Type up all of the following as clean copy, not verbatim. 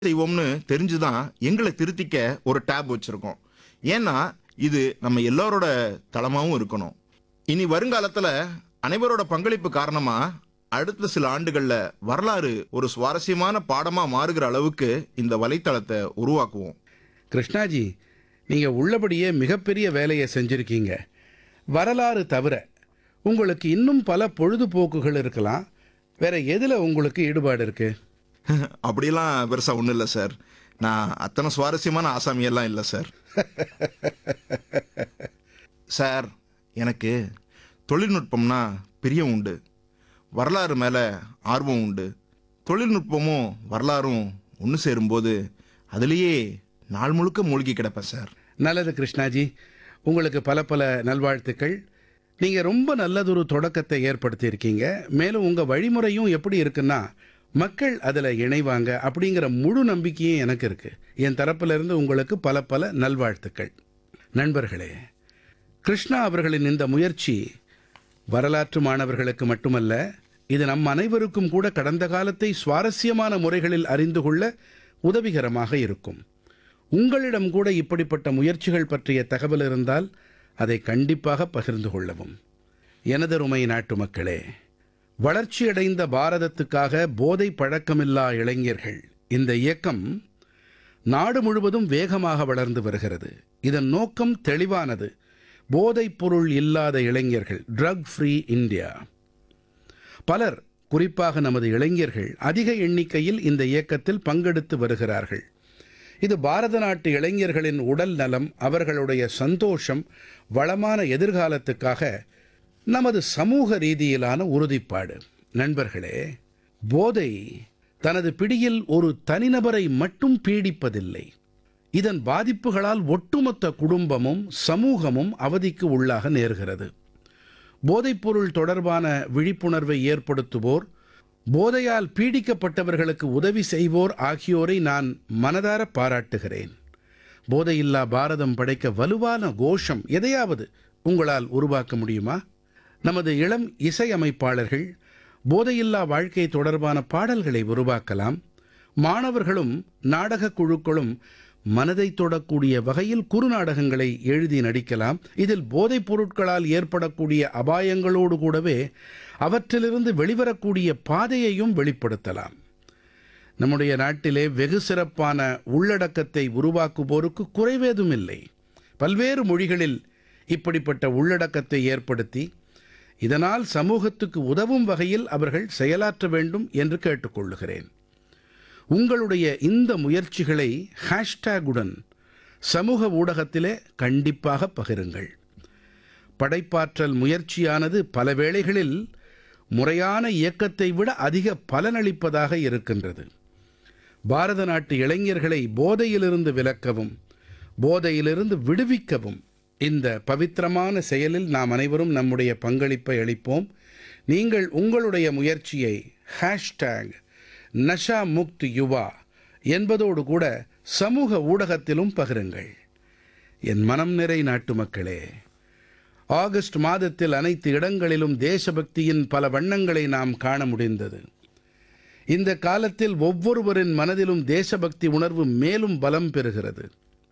செய்வோம்னு தெரிஞ்சுதான் எங்களை திருத்திக்க ஒரு டேப் வச்சிருக்கோம். ஏன்னா இது நம்ம எல்லாரோட தளமாவும் இருக்கணும். இனி வருங்காலத்துல அனைவரோட பங்களிப்பு காரணமா அடுத்த சில ஆண்டுகள்ல வரலாறு ஒரு சுவாரஸ்யமான பாடமா மாறுகிற அளவுக்கு இந்த வலைத்தளத்தை உருவாக்குவோம். கிருஷ்ணாஜி, நீங்க உள்ளபடியே மிகப்பெரிய வேலையை செஞ்சிருக்கீங்க. வரலாறு தவிர உங்களுக்கு இன்னும் பல பொழுதுபோக்குகள் இருக்கலாம். வேற எதுல உங்களுக்கு ஈடுபாடு இருக்கு? அப்படியெல்லாம் பெருசா ஒன்றும் இல்லை சார். நான் அத்தனை சுவாரஸ்யமான ஆசாமியெல்லாம் இல்லை சார். சார், எனக்கு தொழில்நுட்பம்னா பிரியம் உண்டு, வரலாறு மேலே ஆர்வம் உண்டு. தொழில்நுட்பமும் வரலாறும் ஒன்று சேரும்போது அதுலேயே நாள் முழுக்க மூழ்கி கிடப்பேன் சார். நல்லது கிருஷ்ணாஜி, உங்களுக்கு பல பல நல்வாழ்த்துக்கள். நீங்க ரொம்ப நல்லதொரு தொடக்கத்தை ஏற்படுத்தி இருக்கீங்க. மேலும் உங்க வழிமுறையும் எப்படி இருக்குன்னா, மக்கள் அதில் இணைவாங்க அப்படிங்கிற முழு நம்பிக்கையும் எனக்கு இருக்கு. என் தரப்புல இருந்து உங்களுக்கு பல பல நல்வாழ்த்துக்கள். நண்பர்களே, கிருஷ்ணா அவர்களின் இந்த முயற்சி வரலாற்று மாணவர்களுக்கு மட்டுமல்ல, இது நம் அனைவருக்கும் கூட கடந்த காலத்தை சுவாரஸ்யமான முறைகளில் அறிந்து கொள்ள உதவிகரமாக இருக்கும். உங்களிடம் கூட இப்படிப்பட்ட முயற்சிகள் பற்றிய தகவல் இருந்தால் அதை கண்டிப்பாக பகிர்ந்து கொள்ளவும். எனதருமை நாட்டு மக்களே, வளர்ச்சியடைந்த பாரதத்துக்காக போதை பழக்கமில்லா இளைஞர்கள் இந்த இயக்கம் நாடு முழுவதும் வேகமாக வளர்ந்து வருகிறது. இதன் நோக்கம் தெளிவானது: போதைப் பொருள் இல்லாத இளைஞர்கள், ட்ரக் ஃப்ரீ இந்தியா. பலர், குறிப்பாக நமது இளைஞர்கள் அதிக எண்ணிக்கையில் இந்த இயக்கத்தில் பங்கெடுத்து வருகிறார்கள். இது பாரத நாட்டு இளைஞர்களின் உடல் நலம், அவர்களுடைய சந்தோஷம், வளமான எதிர்காலத்துக்காக நமது சமூக ரீதியிலான உறுதிப்பாடு. நண்பர்களே, போதை தனது பிடியில் ஒரு தனிநபரை மட்டும் பீடிப்பதில்லை. இதன் பாதிப்புகளால் ஒட்டுமொத்த குடும்பமும் சமூகமும் அவதிக்கு உள்ளாக நேர்கிறது. போதைப்பொருள் தொடர்பான விழிப்புணர்வை ஏற்படுத்துவோர், போதையால் பீடிக்கப்பட்டவர்களுக்கு உதவி செய்வோர் ஆகியோரை நான் மனதார பாராட்டுகிறேன். போதையில்லா பாரதம் படைக்க வலுவான கோஷம் எதையாவது உங்களால் உருவாக்க முடியுமா? நமது இளம் இசையமைப்பாளர்கள் போதையில்லா வாழ்க்கை தொடர்பான பாடல்களை உருவாக்கலாம். மாணவர்களும் நாடகக் குழுக்களும் மனதை தொடக்கூடிய வகையில் குறுநாடகங்களை எழுதி நடிக்கலாம். இதில் போதைப் பொருட்களால் ஏற்படக்கூடிய அபாயங்களோடு கூடவே அவற்றிலிருந்து வெளிவரக்கூடிய பாதையையும் வெளிப்படுத்தலாம். நம்முடைய நாட்டிலே வெகு சிறப்பான உள்ளடக்கத்தை உருவாக்குவோருக்கு குறைவேதும் இல்லை. பல்வேறு மொழிகளில் இப்படிப்பட்ட உள்ளடக்கத்தை ஏற்படுத்தி இதனால் சமூகத்துக்கு உதவும் வகையில் அவர்கள் செயலாற்ற வேண்டும் என்று கேட்டுக்கொள்கிறேன். உங்களுடைய இந்த முயற்சிகளை ஹேஷ்டேகுடன் சமூக ஊடகத்திலே கண்டிப்பாக பகிருங்கள். படைப்பாற்றல் முயற்சியானது பல வேளைகளில் முறையான இயக்கத்தை விட அதிக பலனளிப்பதாக இருக்கின்றது. பாரத நாட்டு இளைஞர்களை போதையிலிருந்து விலக்கவும் போதையிலிருந்து விடுவிக்கவும் இந்த பவித்திரமான செயலில் நாம் அனைவரும் நம்முடைய பங்களிப்பை அளிப்போம். நீங்கள் உங்களுடைய முயற்சியை ஹேஷ்டேக் நஷா முக்த் யுவா என்பதோடு கூட சமூக ஊடகத்திலும் பகிருங்கள். என் மனம் நிறை நாட்டு மக்களே, ஆகஸ்ட் மாதத்தில் அனைத்து இடங்களிலும் தேசபக்தியின் பல வண்ணங்களை நாம் காண முடிந்தது. இந்த காலத்தில் ஒவ்வொருவரின் மனதிலும் தேசபக்தி உணர்வு மேலும் பலம் பெறுகிறது.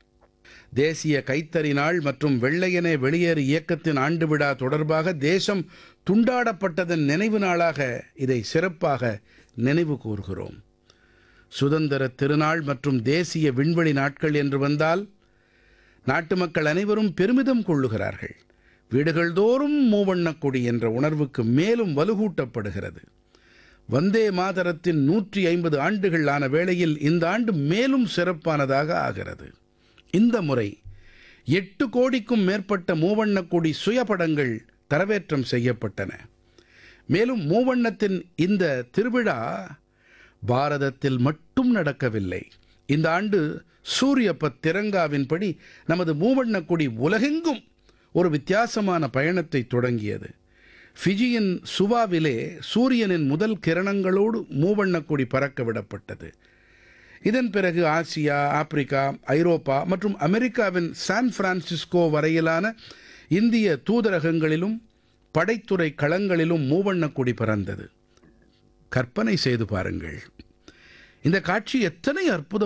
தேசிய கைத்தறி நாள் மற்றும் வெள்ளையனே வெளியேறு இயக்கத்தின் ஆண்டு விழா தொடர்பாக தேசம் துண்டாடப்பட்டதன் நினைவு நாளாக இதை சிறப்பாக நினைவு கூர்கிறோம். சுதந்திர திருநாள் மற்றும் தேசிய விண்வெளி நாட்கள் என்று வந்தால் நாட்டு மக்கள் அனைவரும் பெருமிதம் கொள்ளுகிறார்கள். வீடுகள் தோறும் மூவண்ணக் கொடி என்ற உணர்வுக்கு மேலும் வலுகூட்டப்படுகிறது. வந்தே மாதரத்தின் 150 ஆண்டுகள் ஆன வேளையில் இந்த ஆண்டு மேலும் சிறப்பானதாக ஆகிறது. இந்த முறை 8 கோடிக்கும் மேற்பட்ட மூவண்ணக் கொடி சுயபடங்கள் தரவேற்றம் செய்யப்பட்டன. மேலும் மூவண்ணத்தின் இந்த திருவிழா பாரதத்தில் மட்டும் நடக்கவில்லை. இந்த ஆண்டு சூரியபத் திரங்காவின்படி நமது மூவண்ணக் கொடி உலகெங்கும் ஒரு வித்தியாசமான பயணத்தை தொடங்கியது. ஃபிஜியின் சுவாவிலே சூரியனின் முதல் கிரணங்களோடு மூவண்ணக் கொடி பறக்க விடப்பட்டது. இதன் பிறகு ஆசியா, ஆப்பிரிக்கா, ஐரோப்பா மற்றும் அமெரிக்காவின் சான் பிரான்சிஸ்கோ வரையிலான இந்திய தூதரகங்களிலும் படைத்துறை களங்களிலும் மூவண்ணக் கொடி பறந்தது. கற்பனை செய்து பாருங்கள், இந்த காட்சி எத்தனை அற்புதம்!